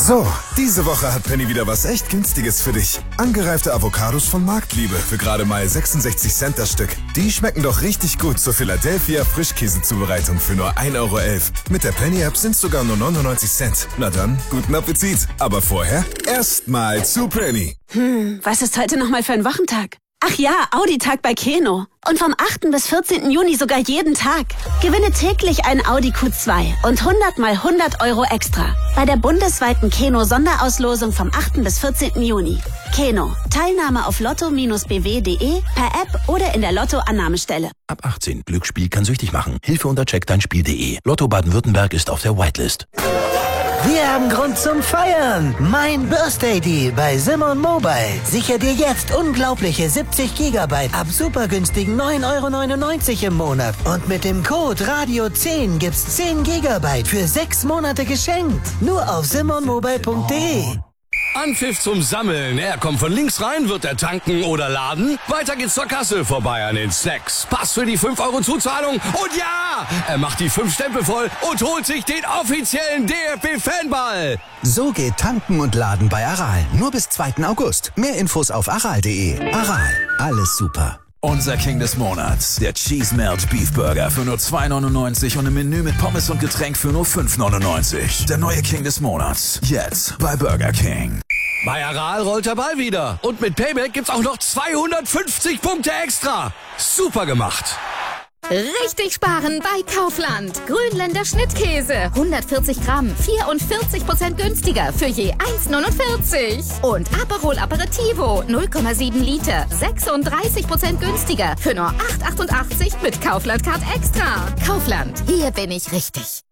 So, diese Woche hat Penny wieder was echt Günstiges für dich. Angereifte Avocados von Marktliebe für gerade mal 66 Cent das Stück. Die schmecken doch richtig gut zur Philadelphia Frischkäsezubereitung für nur 1,11 Euro. Mit der Penny-App sind es sogar nur 99 Cent. Na dann, guten Appetit. Aber vorher erstmal zu Penny. Was ist heute nochmal für ein Wochentag? Ach ja, Audi-Tag bei Keno. Und vom 8. bis 14. Juni sogar jeden Tag. Gewinne täglich einen Audi Q2 und 100 mal 100 Euro extra. Bei der bundesweiten Keno-Sonderauslosung vom 8. bis 14. Juni. Keno. Teilnahme auf lotto-bw.de, per App oder in der Lotto-Annahmestelle. Ab 18. Glücksspiel kann süchtig machen. Hilfe unter checkdeinspiel.de. Lotto Baden-Württemberg ist auf der Whitelist. Wir haben Grund zum Feiern. Mein Birthday Deal bei Simon Mobile. Sichere dir jetzt unglaubliche 70 GB ab super günstigen 9,99 € im Monat. Und mit dem Code Radio10 gibt's 10 GB für 6 Monate geschenkt. Nur auf simonmobile.de. Anpfiff zum Sammeln. Er kommt von links rein, wird er tanken oder laden. Weiter geht's zur Kasse, vorbei an den Snacks. Pass für die 5 Euro Zuzahlung. Und ja, er macht die 5 Stempel voll und holt sich den offiziellen DFB-Fanball. So geht Tanken und Laden bei Aral. Nur bis 2. August. Mehr Infos auf aral.de. Aral, alles super. Unser King des Monats, der Cheese Melt Beef Burger für nur 2,99 € und im Menü mit Pommes und Getränk für nur 5,99 €. Der neue King des Monats, jetzt bei Burger King. Bei Aral rollt der Ball wieder. Und mit Payback gibt's auch noch 250 Punkte extra. Super gemacht. Richtig sparen bei Kaufland. Grünländer Schnittkäse. 140 Gramm, 44% günstiger für je 1,49 €. Und Aperol Aperitivo, 0,7 Liter, 36% günstiger für nur 8,88 € mit Kaufland Card Extra. Kaufland, hier bin ich richtig.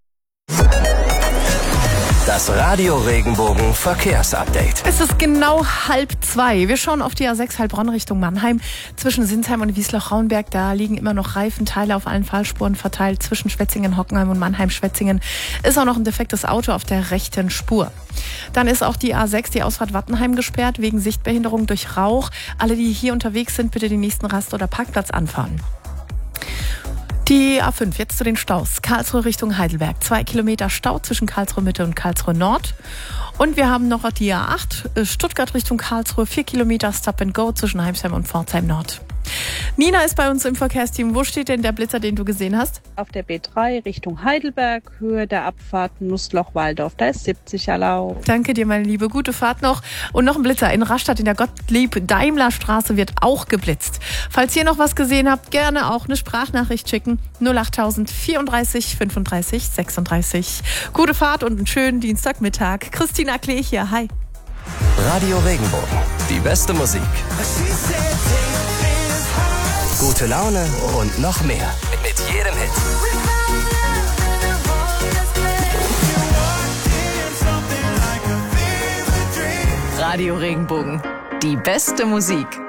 Das Radio Regenbogen Verkehrsupdate. Es ist genau 1:30. Wir schauen auf die A6 Heilbronn Richtung Mannheim. Zwischen Sinsheim und Wiesloch-Rauenberg, da liegen immer noch Reifenteile auf allen Fahrtspuren verteilt. Zwischen Schwetzingen, Hockenheim und Mannheim-Schwetzingen ist auch noch ein defektes Auto auf der rechten Spur. Dann ist auch die A6, die Ausfahrt Wattenheim, gesperrt wegen Sichtbehinderung durch Rauch. Alle, die hier unterwegs sind, bitte den nächsten Rast- oder Parkplatz anfahren. Die A5, jetzt zu den Staus. Karlsruhe Richtung Heidelberg. 2 Kilometer Stau zwischen Karlsruhe Mitte und Karlsruhe Nord. Und wir haben noch die A8, Stuttgart Richtung Karlsruhe. 4 Kilometer Stop and Go zwischen Heimsheim und Pforzheim Nord. Nina ist bei uns im Verkehrsteam. Wo steht denn der Blitzer, den du gesehen hast? Auf der B3 Richtung Heidelberg, Höhe der Abfahrt Nussloch-Walldorf. Da ist 70 erlaubt. Danke dir, meine Liebe. Gute Fahrt noch. Und noch ein Blitzer in Rastatt in der Gottlieb-Daimler-Straße wird auch geblitzt. Falls ihr noch was gesehen habt, gerne auch eine Sprachnachricht schicken. 08000 34 35 36. Gute Fahrt und einen schönen Dienstagmittag. Christina Klee hier. Hi. Radio Regenbogen. Die beste Musik. Gute Laune und noch mehr. Mit jedem Hit. Radio Regenbogen. Die beste Musik.